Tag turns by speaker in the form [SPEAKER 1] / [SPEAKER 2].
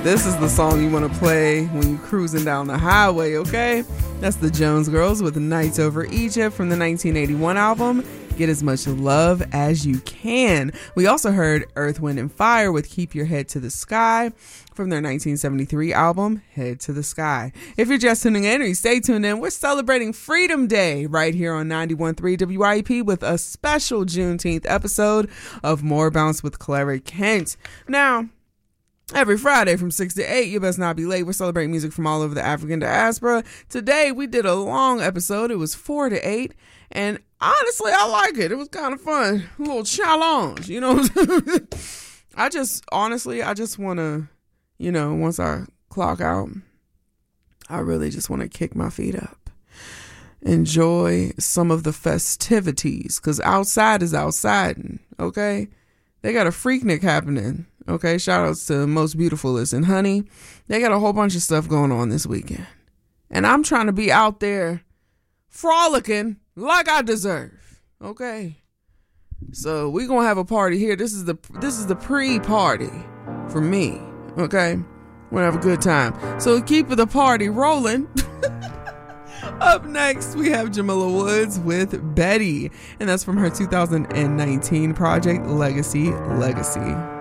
[SPEAKER 1] This is the song you want to play when you're cruising down the highway, okay? That's the Jones Girls with Nights Over Egypt from the 1981 album, Get As Much Love As You Can. We also heard Earth, Wind & Fire with Keep Your Head to the Sky from their 1973 album, Head to the Sky. If you're just tuning in or you stay tuned in, we're celebrating Freedom Day right here on 91.3 WYEP with a special Juneteenth episode of More Bounce with Clara Kent. Now, every Friday from 6 to 8, you best not be late. We're celebrating music from all over the African diaspora. Today, we did a long episode. It was 4 to 8. And honestly, I like it. It was kind of fun. A little challenge, you know. I just want to, once I clock out, I really just want to kick my feet up. Enjoy some of the festivities. Because outside is outside, okay? They got a Freaknik happening. Okay, shout outs to Most Beautifulest and Honey. They got a whole bunch of stuff going on this weekend. And I'm trying to be out there frolicking like I deserve. Okay. So we're going to have a party here. This is the pre-party for me. Okay. We're going to have a good time. So keep the party rolling. Up next, we have Jamila Woods with Betty. And that's from her 2019 project, Legacy.